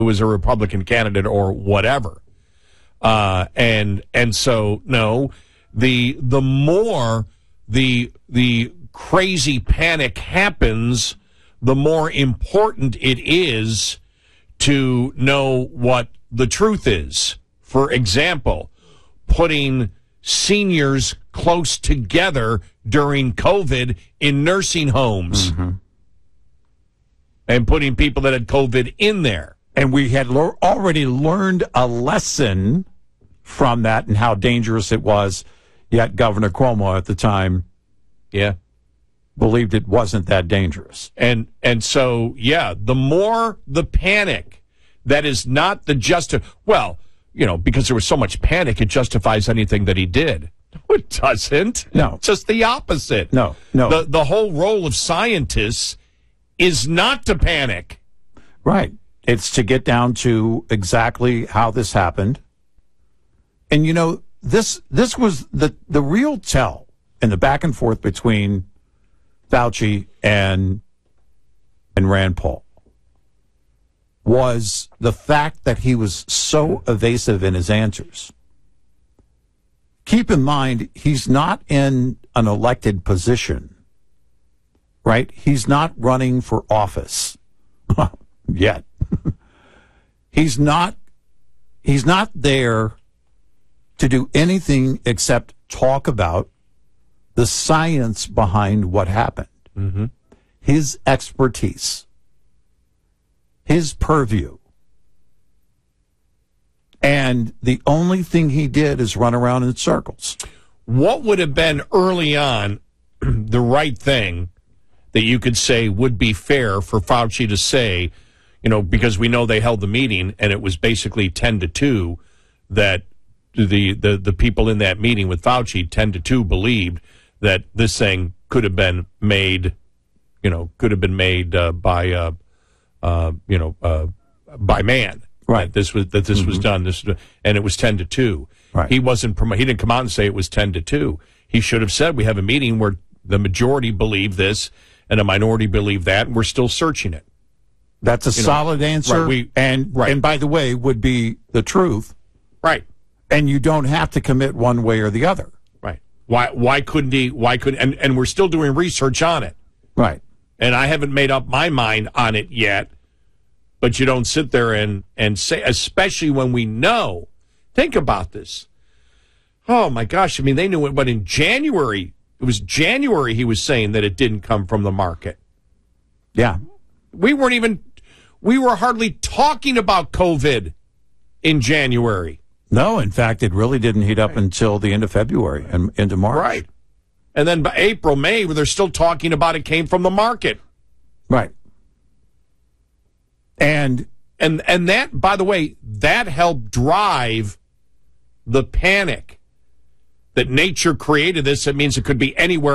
who was a Republican candidate or whatever. And so, no, the more the crazy panic happens, the more important it is to know what the truth is. For example, putting seniors close together during COVID in nursing homes and putting people that had COVID in there. And we had already learned a lesson from that and how dangerous it was, yet Governor Cuomo at the time believed it wasn't that dangerous. And so, the more the panic that is not the well, because there was so much panic, it justifies anything that he did. No, it doesn't. No. Just the opposite. No. The whole role of scientists is not to panic. Right. It's to get down to exactly how this happened. And, this was the real tell in the back and forth between Fauci and Rand Paul was the fact that he was so evasive in his answers. Keep in mind, he's not in an elected position, right? He's not running for office yet. He's not there to do anything except talk about the science behind what happened, his expertise, his purview. And the only thing he did is run around in circles. What would have been early on the right thing that you could say would be fair for Fauci to say, because we know they held the meeting and it was basically 10-2 that the people in that meeting with Fauci 10-2 believed that this thing could have been made, by man. Right. That this was done. And it was 10-2. Right. He didn't come out and say it was 10-2. He should have said we have a meeting where the majority believe this and a minority believe that, and we're still searching it. That's a solid answer. Right. And by the way, would be the truth. Right. And you don't have to commit one way or the other. Right. Why couldn't he? And we're still doing research on it. Right. And I haven't made up my mind on it yet. But you don't sit there and say, especially when we know. Think about this. Oh, my gosh. I mean, they knew it, but in January, it was January he was saying that it didn't come from the market. Yeah. We were hardly talking about COVID in January. No, in fact, it really didn't heat up until the end of February and into March. Right. And then by April, May, they're still talking about it came from the market. Right. And that, by the way, that helped drive the panic that nature created this. It means it could be anywhere.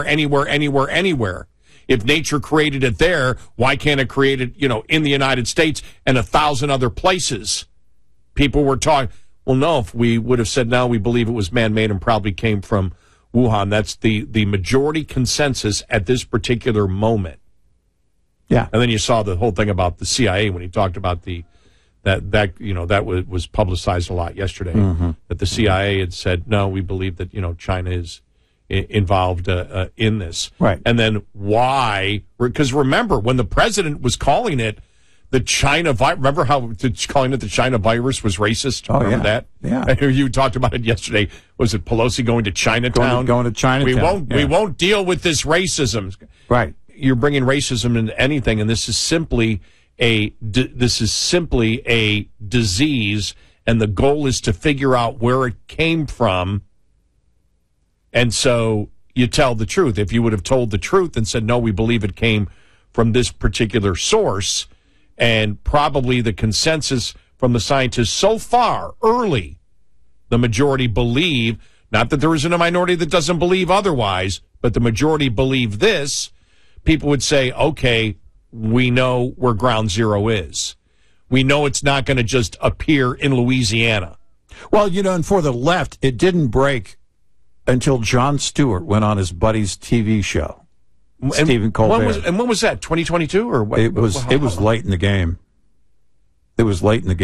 If nature created it there, why can't it create it, in the United States and 1,000 other places? People were talking, well, no, if we would have said, no, we believe it was man-made and probably came from Wuhan. That's the majority consensus at this particular moment. Yeah. And then you saw the whole thing about the CIA when he talked about that was publicized a lot yesterday, that the CIA had said, no, we believe that, China is involved in this. Right. And then why? Because remember, when the president was calling it the China virus, remember how calling it the China virus was racist? Oh, remember that? Yeah. You talked about it yesterday. Was it Pelosi going to Chinatown? Going to Chinatown. We won't deal with this racism. Right. You're bringing racism into anything, and this is simply a disease, and the goal is to figure out where it came from. And so you tell the truth. If you would have told the truth and said, no, we believe it came from this particular source, and probably the consensus from the scientists so far, early, the majority believe, not that there isn't a minority that doesn't believe otherwise, but the majority believe this, people would say, okay, we know where ground zero is. We know it's not going to just appear in Louisiana. Well, and for the left, it didn't break until Jon Stewart went on his buddy's TV show, Stephen Colbert. When was that? 2022 or what? It was late in the game. It was late in the game.